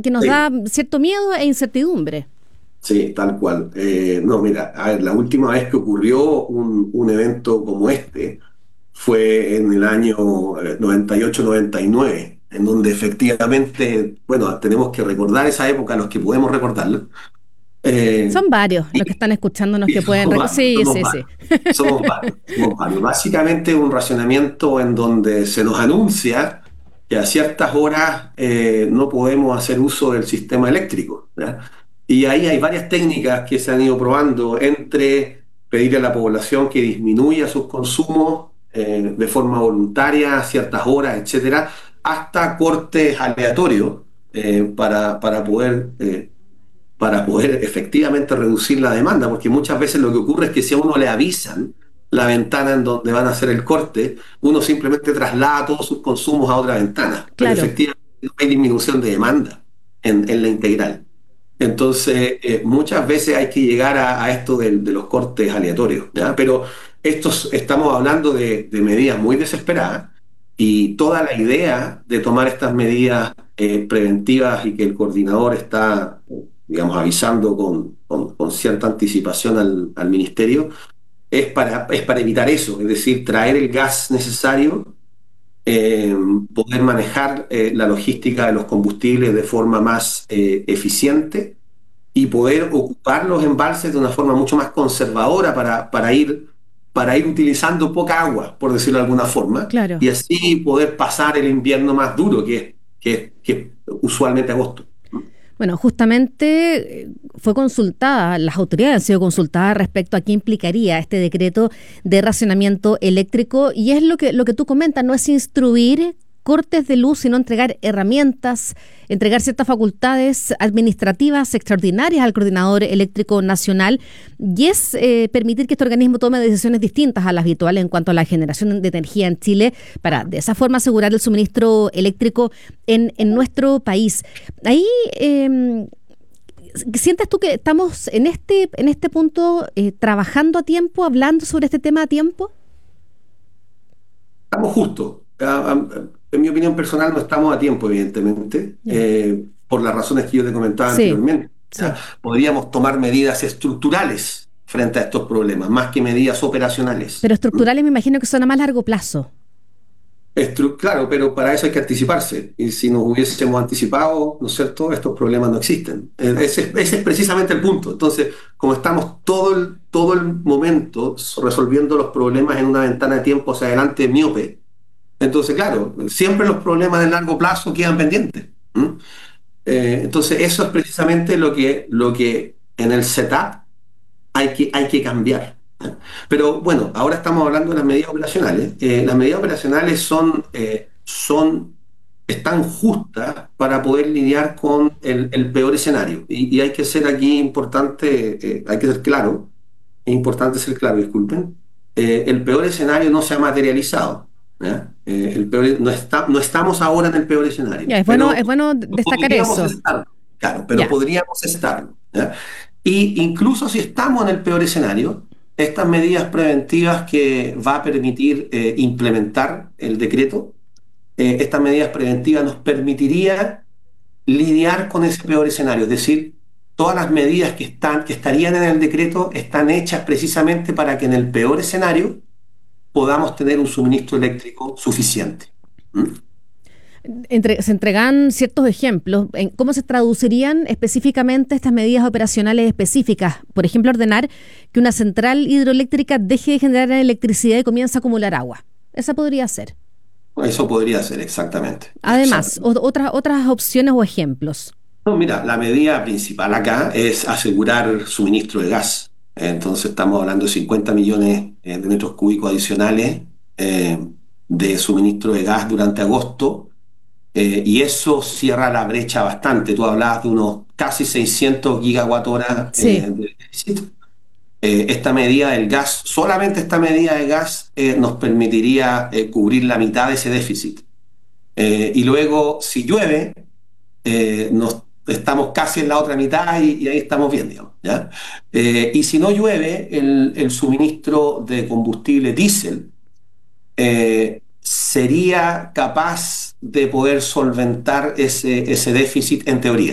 que nos Sí, da cierto miedo e incertidumbre. sí, tal cual. No, mira, a ver, la última vez que ocurrió un evento como este fue en el año 98-99, en donde efectivamente, bueno, tenemos que recordar esa época, los que podemos recordarla. Son Eh, varios y, los que están escuchándonos y que pueden... somos varios, Sí, somos sí, sí. varios, somos varios, somos varios. Básicamente un racionamiento en donde se nos anuncia que a ciertas horas no podemos hacer uso del sistema eléctrico, ¿ya? Y ahí hay varias técnicas que se han ido probando entre pedirle a la población que disminuya sus consumos de forma voluntaria a ciertas horas, etcétera, hasta cortes aleatorios para poder efectivamente reducir la demanda, porque muchas veces lo que ocurre es que si a uno le avisan la ventana en donde van a hacer el corte, uno simplemente traslada todos sus consumos a otra ventana, pero Claro. efectivamente no hay disminución de demanda en la integral. Entonces, muchas veces hay que llegar a esto de los cortes aleatorios, ¿ya? Pero estamos hablando de medidas muy desesperadas y toda la idea de tomar estas medidas preventivas y que el coordinador está, digamos, avisando con cierta anticipación al ministerio, es para evitar eso, es decir, traer el gas necesario, eh, poder manejar la logística de los combustibles de forma más eficiente y poder ocupar los embalses de una forma mucho más conservadora para ir utilizando poca agua, por decirlo de alguna forma, Claro. y así poder pasar el invierno más duro, que es usualmente agosto. Bueno, justamente fue consultada, las autoridades han sido consultadas respecto a qué implicaría este decreto de racionamiento eléctrico y es lo que tú comentas, no es instruir cortes de luz, sino entregar herramientas, entregar ciertas facultades administrativas extraordinarias al Coordinador Eléctrico Nacional y es permitir que este organismo tome decisiones distintas a las habituales en cuanto a la generación de energía en Chile para de esa forma asegurar el suministro eléctrico en nuestro país. Ahí, ¿sientes tú que estamos en este punto trabajando a tiempo, hablando sobre este tema a tiempo? Estamos justos. En mi opinión personal no estamos a tiempo, evidentemente, Ya. por las razones que yo te comentaba Sí, anteriormente. ¿Ya? sí. Podríamos tomar medidas estructurales frente a estos problemas, más que medidas operacionales. Pero ¿Mm? estructurales me imagino que son a más largo plazo. Claro, pero para eso hay que anticiparse. Y si nos hubiésemos anticipado, ¿no es cierto?, estos problemas no existen. Ese es precisamente el punto. Entonces, como estamos todo el momento resolviendo los problemas en una ventana de tiempo hacia adelante miope, entonces, claro, siempre los problemas de largo plazo quedan pendientes. ¿Mm? Entonces, eso es precisamente lo que en el setup hay que cambiar. Pero bueno, ahora estamos hablando de las medidas operacionales. Las medidas operacionales están justas para poder lidiar con el peor escenario. Y hay que ser aquí importante, hay que ser claro, es importante ser claro, disculpen. El peor escenario no se ha materializado. ¿Ya? No estamos ahora en el peor escenario, Ya, pero es bueno destacar podríamos eso. estarlo, claro, pero Ya. podríamos estarlo. ¿Ya? Y incluso si estamos en el peor escenario, estas medidas preventivas que va a permitir implementar el decreto, estas medidas preventivas nos permitiría lidiar con ese peor escenario. Es decir, todas las medidas que estarían en el decreto están hechas precisamente para que en el peor escenario podamos tener un suministro eléctrico suficiente. ¿Mm? Se entregan ciertos ejemplos en cómo se traducirían específicamente estas medidas operacionales específicas. Por ejemplo, ordenar que una central hidroeléctrica deje de generar electricidad y comience a acumular agua. Esa podría ser. Eso podría ser exactamente. Además, Exactamente. otras opciones o ejemplos. No, mira, la medida principal acá es asegurar suministro de gas. Entonces estamos hablando de 50 millones de metros cúbicos adicionales eh, de suministro de gas durante agosto, y eso cierra la brecha bastante. Tú hablabas de unos casi 600 gigawatt hora Sí. de déficit. Esta medida del gas, solamente esta medida de gas nos permitiría cubrir la mitad de ese déficit. Y luego, si llueve, estamos casi en la otra mitad y ahí estamos bien, digamos, ¿ya? Y si no llueve, el suministro de combustible diésel sería capaz de poder solventar ese déficit en teoría.